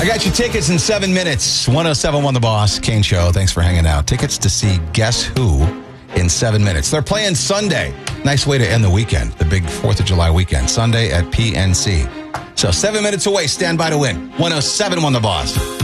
I got you tickets in 7 minutes. 107.1 The Boss, Kane Show. Thanks for hanging out. Tickets to see Guess Who in 7 minutes. They're playing Sunday. Nice way to end the weekend, the big 4th of July weekend. Sunday at PNC. So 7 minutes away. Stand by to win. 107.1 The Boss.